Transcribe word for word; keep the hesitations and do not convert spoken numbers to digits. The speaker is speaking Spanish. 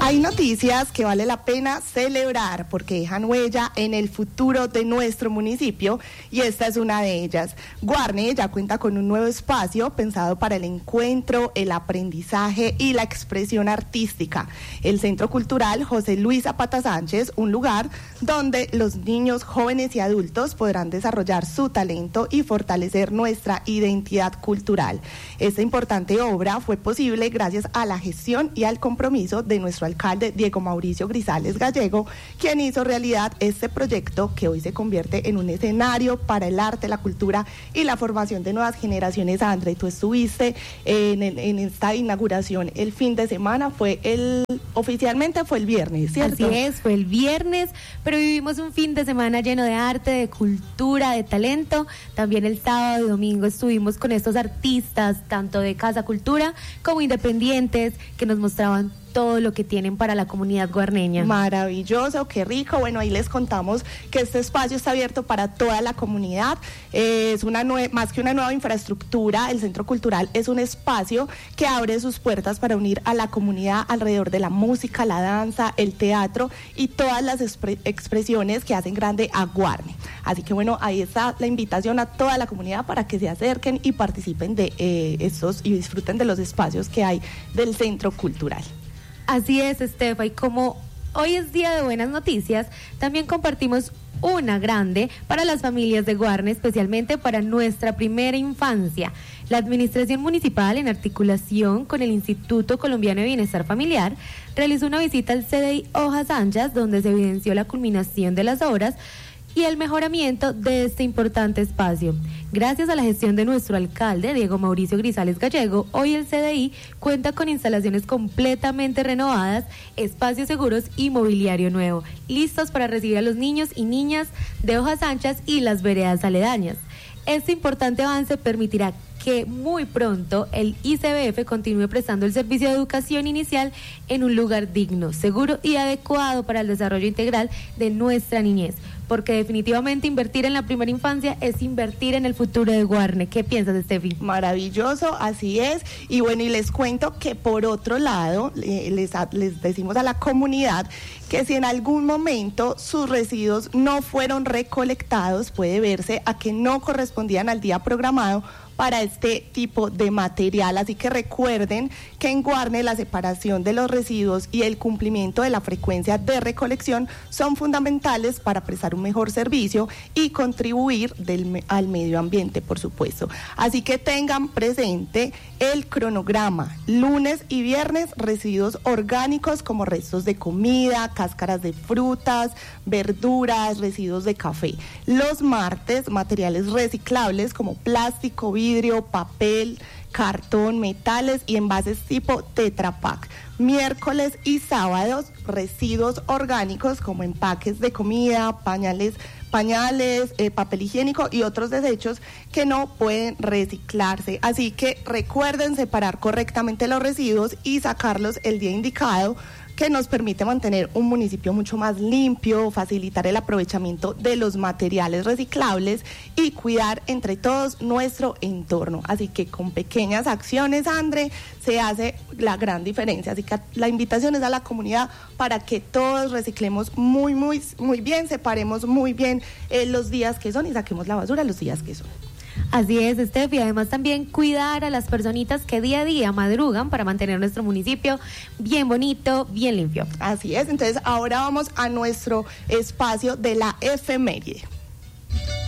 Hay noticias que vale la pena celebrar porque dejan huella en el futuro de nuestro municipio y esta es una de ellas. Guarne ya cuenta con un nuevo espacio pensado para el encuentro, el aprendizaje y la expresión artística. El Centro Cultural José Luis Zapata Sánchez, un lugar donde los niños, jóvenes y adultos podrán desarrollar su talento y fortalecer nuestra identidad cultural. Esta importante obra fue posible gracias a la gestión y al compromiso de nuestro alcalde Diego Mauricio Grisales Gallego, quien hizo realidad este proyecto que hoy se convierte en un escenario para el arte, la cultura y la formación de nuevas generaciones. André, tú estuviste en, el, en esta inauguración el fin de semana, fue el oficialmente fue el viernes, ¿cierto? Así es, fue el viernes, pero vivimos un fin de semana lleno de arte, de cultura, de talento. También el sábado y domingo estuvimos con estos artistas, tanto de Casa Cultura como independientes, que nos mostraban todo lo que tienen para la comunidad guarneña. Maravilloso, qué rico. Bueno, ahí les contamos que este espacio está abierto para toda la comunidad. Eh, es una nue- más que una nueva infraestructura, el Centro Cultural es un espacio que abre sus puertas para unir a la comunidad alrededor de la música, la danza, el teatro y todas las expre- expresiones que hacen grande a Guarne. Así que bueno, ahí está la invitación a toda la comunidad para que se acerquen y participen de eh, estos y disfruten de los espacios que hay del Centro Cultural. Así es, Estefa, y como hoy es día de buenas noticias, también compartimos una grande para las familias de Guarne, especialmente para nuestra primera infancia. La Administración Municipal, en articulación con el Instituto Colombiano de Bienestar Familiar, realizó una visita al C D I Hojas Anchas, donde se evidenció la culminación de las obras y el mejoramiento de este importante espacio. Gracias a la gestión de nuestro alcalde, Diego Mauricio Grisales Gallego, hoy el C D I cuenta con instalaciones completamente renovadas, espacios seguros y mobiliario nuevo, listos para recibir a los niños y niñas de Hojas Anchas y las veredas aledañas. Este importante avance permitirá que muy pronto el I C B F continúe prestando el servicio de educación inicial en un lugar digno, seguro y adecuado para el desarrollo integral de nuestra niñez, porque definitivamente invertir en la primera infancia es invertir en el futuro de Guarne. ¿Qué piensas, Estefi? Maravilloso, así es. Y bueno, y les cuento que por otro lado, eh, les, les decimos a la comunidad que si en algún momento sus residuos no fueron recolectados, puede verse a que no correspondían al día programado para este tipo de material. Así que recuerden que en Guarne la separación de los residuos y el cumplimiento de la frecuencia de recolección son fundamentales para prestar un mejor servicio y contribuir del, al medio ambiente, por supuesto. Así que tengan presente el cronograma. Lunes y viernes, residuos orgánicos como restos de comida, cáscaras de frutas, verduras, residuos de café. Los martes, materiales reciclables como plástico, vidrio, papel, cartón, metales y envases tipo Tetra Pak. Miércoles y sábados, residuos orgánicos como empaques de comida, pañales, pañales, eh, papel higiénico y otros desechos que no pueden reciclarse. Así que recuerden separar correctamente los residuos y sacarlos el día indicado, que nos permite mantener un municipio mucho más limpio, facilitar el aprovechamiento de los materiales reciclables y cuidar entre todos nuestro entorno. Así que con pequeñas acciones, André, se hace la gran diferencia. Así que la invitación es a la comunidad para que todos reciclemos muy, muy, muy bien, separemos muy bien eh, los días que son y saquemos la basura los días que son. Así es, Estefi, además también cuidar a las personitas que día a día madrugan para mantener nuestro municipio bien bonito, bien limpio. Así es, entonces ahora vamos a nuestro espacio de la efeméride.